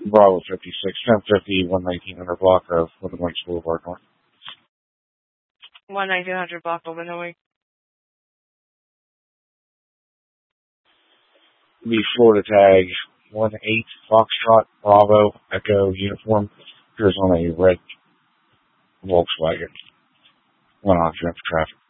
Bravo 56, 1050, 1900 block of Woodland Lakes Boulevard North. 1900 block of Illinois. The Florida tag 18 Foxtrot Bravo Echo uniform appears on a red Volkswagen. 1 occupant for traffic.